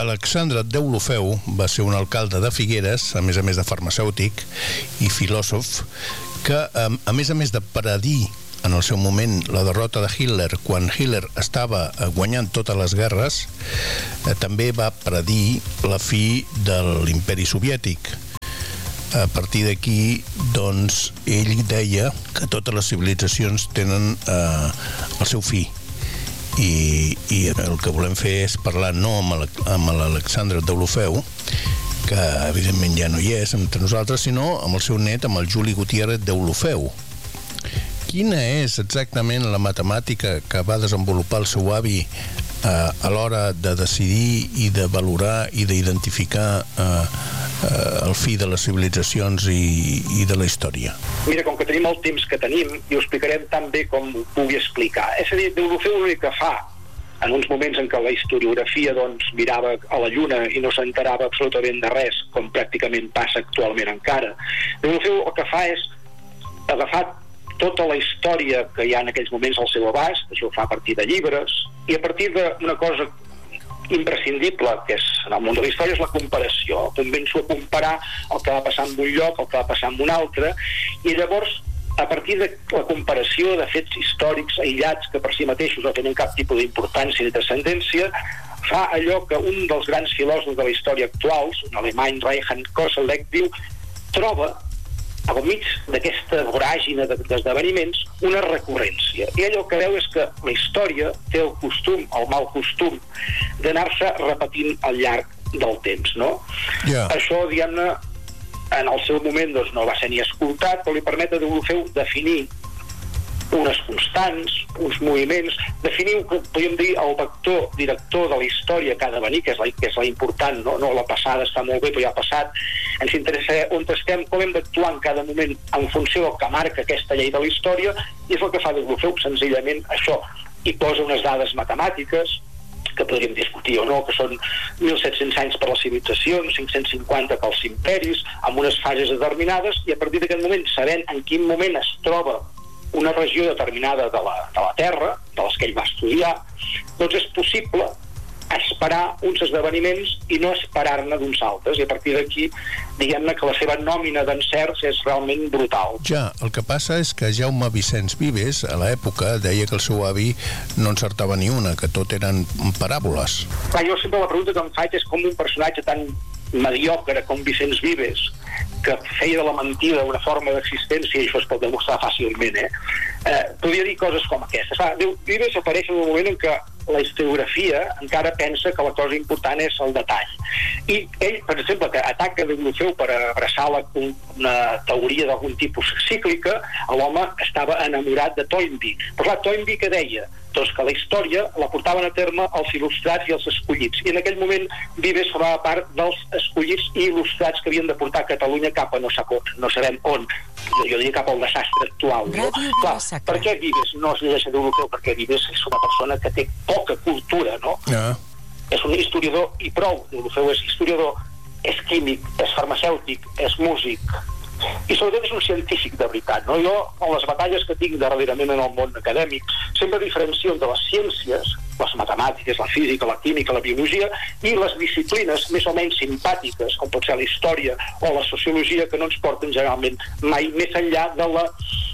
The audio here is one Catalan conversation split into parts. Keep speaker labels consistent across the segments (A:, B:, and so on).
A: Alexandre Deulofeu va ser un alcalde de Figueres, a més de farmacèutic i filòsof, que a més de predir en el seu moment la derrota de Hitler, quan Hitler estava guanyant totes les guerres, també va predir la fi de l'imperi soviètic. A partir d'aquí, doncs, ell deia que totes les civilitzacions tenen el seu fi. I el que volem fer és parlar no amb l'Alexandre Deulofeu, que evidentment ja no hi és entre nosaltres, sinó amb el seu net, amb el Juli Gutiérrez Deulofeu. Quina és exactament la matemàtica que va desenvolupar el seu avi a l'hora de decidir i de valorar i d'identificar el fi de les civilitzacions i de la història?
B: Mira, com que tenim el temps que tenim, i ho explicarem tan bé com ho pugui explicar. És a dir, Deulofeu l'únic que fa, en uns moments en què la historiografia mirava a la lluna i no s'enterava absolutament de res, com pràcticament passa actualment encara, Deulofeu el que fa és agafar tota la història que hi ha en aquells moments al seu abast, això ho fa a partir de llibres, i a partir d'una cosa imprescindible, que és en el món de la història, és la comparació. Convenço a comparar el que va passar en un lloc, el que va passar en un altre, i llavors, a partir de la comparació de fets històrics aïllats que per si mateixos no tenen cap tipus d'importància ni transcendència, fa allò que un dels grans filòsofs de la història actuals, un alemany, Reinhard Koselleck, diu, troba al mig d'aquesta voràgina d'esdeveniments una recurrència. I allò que veu és que la història té el costum, el mal costum, d'anar-se repetint al llarg del temps, no?
A: Yeah.
B: Això, diguem-ne, en el seu moment doncs, no va ser ni escoltat, però li permet a Deulofeu definir unes constants, uns moviments, definir, podríem dir, el vector director de la història que ha de venir, que és la important, no? La passada està molt bé, però ja ha passat. Ens interessa on estem, com hem d'actuar en cada moment en funció del que marca aquesta llei de la història, i és el que fa Deulofeu, senzillament això. I posa unes dades matemàtiques, que podríem discutir o no, que són 1.700 anys per les civilitzacions, 550 pels imperis, amb unes fases determinades, i a partir d'aquest moment, sabent en quin moment es troba una regió determinada de la Terra, de les que ell va estudiar, doncs és possible esperar uns esdeveniments i no esperar-ne d'uns altres, i a partir d'aquí, diguem-ne que la seva nòmina d'encerts és realment brutal.
A: Ja, el que passa és que Jaume Vicenç Vives, a l'època, deia que el seu avi no encertava ni una, que tot eren paràboles.
B: Jo sempre la pregunta que em faig és com un personatge tan mediocre com Vicenç Vives, que feia de la mentida una forma d'existència, i això es pot demostrar fàcilment, podria dir coses com aquestes. Vives apareix en un moment en què la historiografia encara pensa que la cosa important és el detall. I ell, per exemple, que ataca Deulofeu per abraçar una teoria d'algun tipus cíclica, l'home estava enamorat de Toynbee. Però clar, Toynbee què deia? Doncs que la història la portaven a terme els il·lustrats i els escollits. I en aquell moment Vives formava part dels escollits i il·lustrats que havien de portar Catalunya cap a no sabem on. Jo diria cap al desastre actual. No? Clar, per què Vives no es llegeix a Deulofeu? Perquè Vives és una persona que té poca cultura, no?
A: Yeah.
B: És un historiador i prou. Deulofeu és historiador, és químic, és farmacèutic, és músic, i sobretot és un científic de veritat, no? Jo, en les batalles que tinc darrerament en el món acadèmic, sempre diferencio entre les ciències, les matemàtiques, la física, la química, la biologia, i les disciplines més o menys simpàtiques, com pot ser la història o la sociologia, que no ens porten generalment mai més enllà de la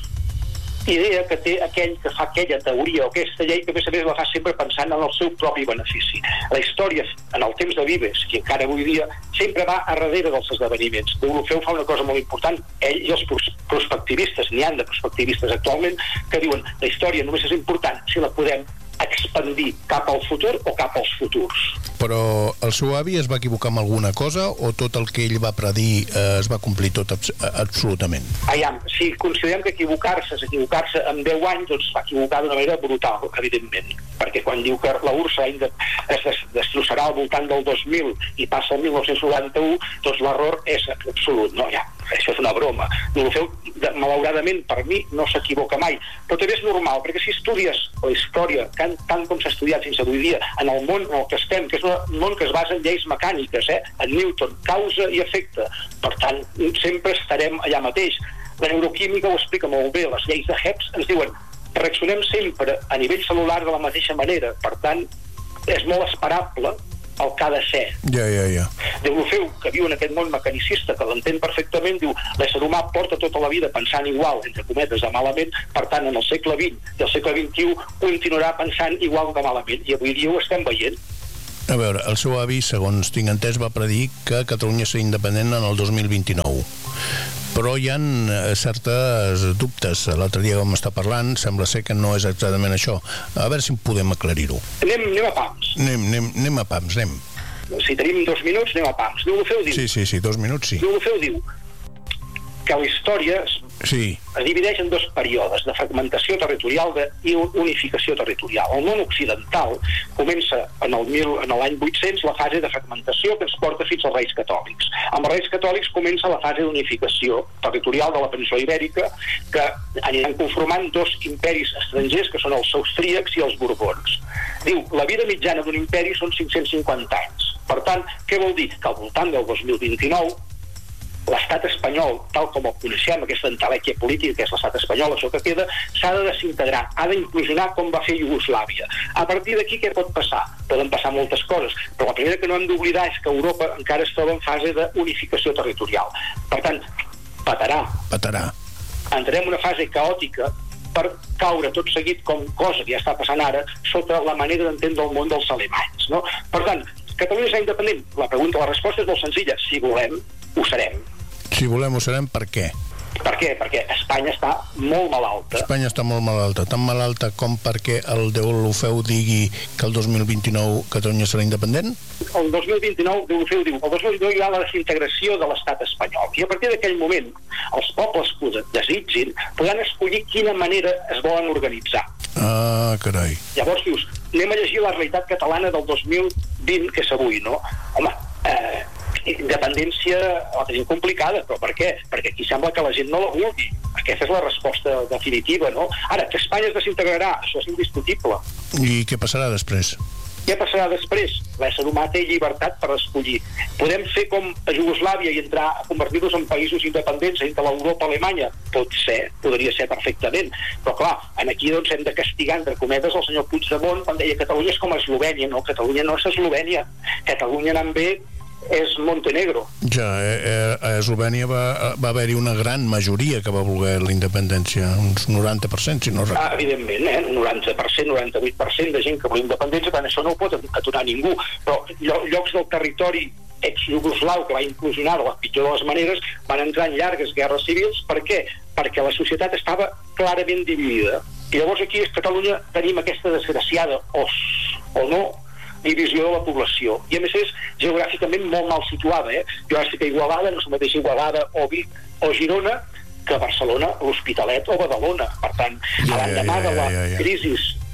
B: idea que té aquell que fa aquella teoria o aquesta llei, que a més la fa sempre pensant en el seu propi benefici. La història, en el temps de Vives, i encara avui dia, sempre va a darrere dels esdeveniments. Deulofeu fa una cosa molt important, ell i els prospectivistes, n'hi ha de prospectivistes actualment, que diuen la història només és important si la podem expandir cap al futur o cap als futurs.
A: Però el seu avi es va equivocar amb alguna cosa o tot el que ell va predir es va complir tot absolutament?
B: Si considerem que equivocar-se en 10 anys, doncs va equivocar d'una manera brutal, evidentment, perquè quan diu que la URSS es destrossarà al voltant del 2000 i passa el 1991, doncs l'error és absolut, no? Això és una broma. Deulofeu, malauradament, per mi, no s'equivoca mai. Però també és normal, perquè si estudies la història, tant com s'ha estudiat fins avui dia, en el món en el que estem, que és un món que es basa en lleis mecàniques, en Newton, causa i efecte. Per tant, sempre estarem allà mateix. La neuroquímica ho explica molt bé. Les lleis de Hebb ens diuen reaccionem sempre a nivell celular de la mateixa manera. Per tant, és molt esperable el que ha de ser.
A: Ja.
B: Diu, l'Orfeu, que viu en aquest món mecanicista, que l'entén perfectament, diu, l'ésser humà porta tota la vida pensant igual, entre cometes, de malament, per tant, en el segle XX i el segle XXI continuarà pensant igual de malament, i avui dia ho estem veient.
A: A veure, el seu avi, segons tinc entès, va predir que Catalunya seria independent en el 2029. Però hi ha certes dubtes. L'altre dia vam estar parlant, sembla ser que no és exactament això. A veure si podem aclarir-ho.
B: Anem a pams.
A: Anem a pams, anem.
B: Si tenim 2 minuts, anem a pams. L'Orfeu diu...
A: Sí, 2 minuts, sí.
B: L'Orfeu diu que la història
A: sí.
B: Es divideix en 2 períodes, de fragmentació territorial i unificació territorial. El món occidental comença en l'any 800 la fase de fragmentació que ens porta fins als Reis Catòlics. Amb els Reis Catòlics comença la fase d'unificació territorial de la península Ibèrica, que aniran conformant 2 imperis estrangers, que són els austríacs i els borbons. Diu, la vida mitjana d'un imperi són 550 anys. Per tant, què vol dir? Que al voltant del 2029 l'estat espanyol, tal com el coneixem, aquesta entelèquia política que és l'estat espanyol, això que queda, s'ha de desintegrar, ha d'inclusionar com va fer Iugoslàvia. A partir d'aquí, què pot passar? Poden passar moltes coses, però la primera que no hem d'oblidar és que Europa encara es troba en fase d'unificació territorial. Per tant, patarà. Entrarem en una fase caòtica per caure tot seguit, com cosa que ja està passant ara, sota la manera d'entendre el món dels alemanys, no? Per tant, Catalunya serà independent? La resposta és molt senzilla. Si volem, ho serem.
A: Si volem, ho serem, per què?
B: Per què? Perquè Espanya està molt malalta.
A: Espanya està molt malalta, tan malalta com perquè el Deulofeu digui que el 2029 Catalunya serà independent?
B: El 2029, Deulofeu diu, el 2029 hi ha la desintegració de l'estat espanyol. I a partir d'aquell moment, els pobles que ho desitgin podran escollir quina manera es volen organitzar.
A: Ah, carai.
B: Llavors dius, anem a llegir la realitat catalana del 2020, que és avui, no? Home, independència la tenim complicada, però per què? Perquè aquí sembla que la gent no la vulgui. Aquesta és la resposta definitiva, no? Ara, que Espanya es desintegrarà, això és indiscutible.
A: I què passarà després?
B: Què passarà després? L'ésser humà té llibertat per escollir. Podem fer com a Iugoslàvia i entrar a convertir-nos en països independents entre l'Europa i Alemanya? Pot ser, podria ser perfectament. Però clar, aquí doncs hem de castigar, entre cometes, el senyor Puigdemont quan deia Catalunya és com Eslovènia. No, Catalunya no és Eslovènia. Catalunya anant bé és Montenegro.
A: Ja, a Eslovènia va haver-hi una gran majoria que va voler la independència, uns 90%, si no recordo.
B: Evidentment, 90%, 98% de gent que vol independència, tant això no ho pot aturar ningú, però llocs del territori ex-Jugoslau que va inclusionar de la pitjor de les maneres van entrar en llargues guerres civils. Per què? Perquè la societat estava clarament dividida. I llavors aquí a Catalunya tenim aquesta desgraciada, o no, divisió de la població, i a més és geogràficament molt mal situada, Jo estic a Igualada, no és la mateixa Igualada o Vic o Girona que Barcelona, l'Hospitalet o Badalona. Per tant, a l'endemà de la crisi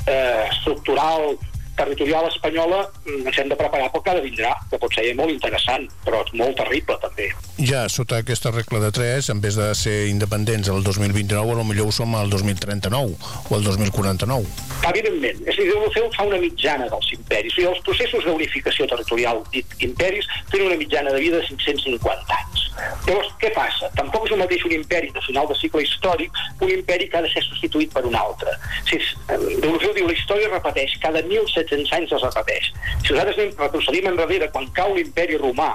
B: estructural territorial espanyola ens hem de preparar pel que ha de vindrà, que pot ser molt interessant, però és molt terrible també.
A: Ja, sota aquesta regla de 3, en vez de ser independents el 2029, potser ho som al 2039 o al 2049.
B: Evidentment, és a dir, l'Orfeu fa una mitjana dels imperis, i els processos d'unificació territorial dit imperis tenen una mitjana de vida de 550 anys. Llavors, què passa? Tampoc és el mateix un imperi de final de cicle històric un imperi que ha de ser substituït per un altre. L'Orfeu diu, la història repeteix, cada 1.700 anys es repeteix. Si nosaltres retrocedim enrere, quan cau l'imperi romà,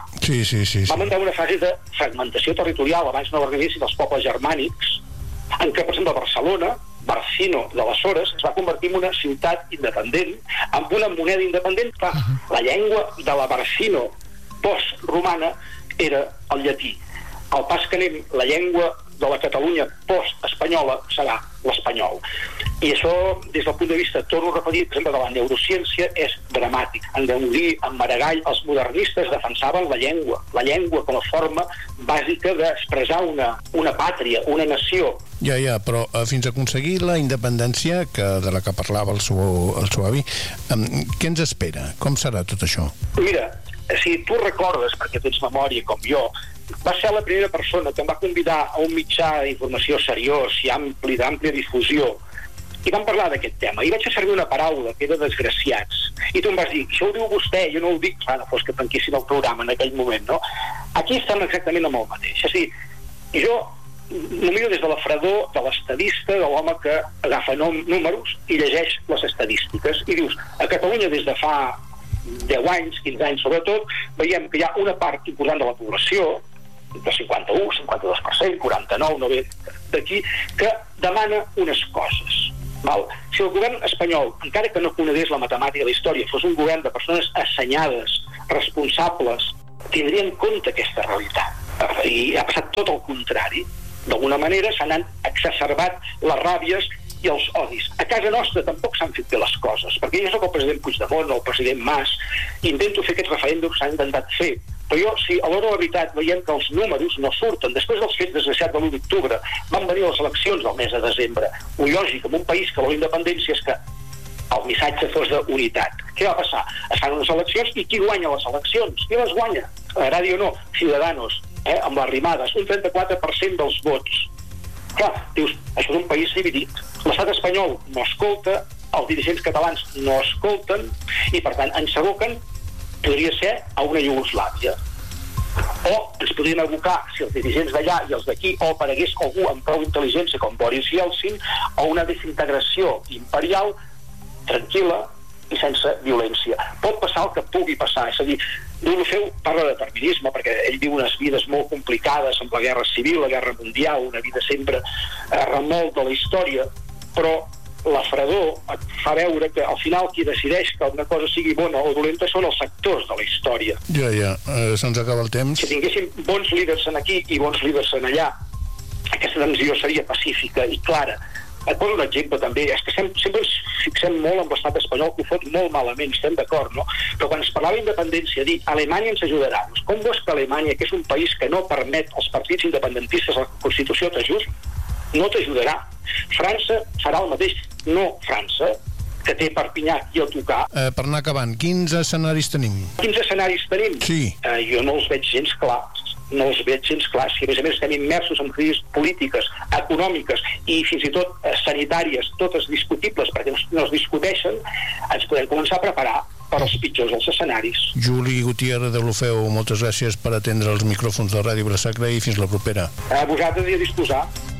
B: vam entrar en una fase de fragmentació territorial, abans no arribessin els pobles germànics, en què, per exemple, Barcelona, Barcino d'aleshores, es va convertir en una ciutat independent, amb una moneda independent. La llengua de la Barcino post-romana era el llatí. Al pas que anem, la llengua de la Catalunya post-espanyola serà l'espanyol. I això, des del punt de vista, torno a repetir, per exemple, de la neurociència, és dramàtic. En Gaudí, en Maragall, els modernistes defensaven la llengua com a forma bàsica d'expressar una pàtria, una nació.
A: Ja, però fins a aconseguir la independència, de la que parlava el seu avi, què ens espera? Com serà tot això?
B: Mira, si tu recordes, perquè tens memòria com jo, va ser la primera persona que em va convidar a un mitjà d'informació seriós i d'àmplia difusió, i vam parlar d'aquest tema, i vaig fer servir una paraula que era desgraciats, i tu em vas dir, això ho diu vostè, jo no ho dic, no fos que tanquessin el programa en aquell moment, no? Aquí estem exactament amb el mateix, és a dir, jo m'ho miro des de la fredor de l'estadista, de l'home que agafa números i llegeix les estadístiques, i dius, a Catalunya des de fa 10 anys, 15 anys sobretot, veiem que hi ha una part important de la població, de 51, 52%, 49%, no ve d'aquí, que demana unes coses. Val? Si el govern espanyol, encara que no conegués la matemàtica de la història, fos un govern de persones assenyades, responsables, tindria en compte aquesta realitat. I ha passat tot el contrari. D'alguna manera s'han exacerbat les ràbies i els odis. A casa nostra tampoc s'han fet bé les coses, perquè jo soc el president Puigdemont o el president Mas, intento fer aquests referèndums, s'han intentat fer, però jo, si a l'hora de la veritat veiem que els números no surten, després dels fets desgraciats de l'1 d'octubre van venir les eleccions del mes de desembre. Ho lògic en un país que vol independència és que el missatge fos d'unitat. Què va passar? Es fan unes eleccions i qui guanya les eleccions? Qui les guanya? Agradi o no, Ciudadanos, amb les Arrimadas, un 34% dels vots. Clar, dius, això és un país dividit. L'estat espanyol no escolta, els dirigents catalans no escolten i, per tant, ens aboquen, podria ser a una Iugoslàvia. O ens podrien abocar, si els dirigents d'allà i els d'aquí, o aparegués algú amb prou intel·ligència com Boris Yeltsin, a una desintegració imperial tranquil·la i sense violència. Pot passar el que pugui passar, és a dir, Deulofeu parla de determinisme perquè ell viu unes vides molt complicades amb la guerra civil, la guerra mundial, una vida sempre remolta de la història, però la fredor et fa veure que al final qui decideix que una cosa sigui bona o dolenta són els sectors de la història.
A: Ja, se'ns acaba el temps.
B: Si tinguéssim bons líders en aquí i bons líders en allà, aquesta transició seria pacífica i clara. Et poso un exemple també, és que sempre ens fixem molt en l'estat espanyol, que ho fot molt malament, estem d'acord, no? Però quan es parlava d'independència, dir Alemanya ens ajudarà. Com veus que Alemanya, que és un país que no permet als partits independentistes la Constitució t'ajudi, no t'ajudarà. França farà el mateix. No França, que té Perpinyà i el tocar.
A: Per anar acabant, quins escenaris tenim?
B: Quins escenaris tenim?
A: Sí.
B: Jo no els veig gens clars. No els veig gens clars. Si a més estem immersos en crisis polítiques, econòmiques i fins i tot sanitàries, totes discutibles, perquè no es discuteixen, ens podem començar a preparar per als pitjors dels escenaris.
A: Juli Gutiérrez Deulofeu, moltes gràcies per atendre els micròfons de Ràdio Vila-sacra i fins la propera.
B: A vosaltres i a disposar.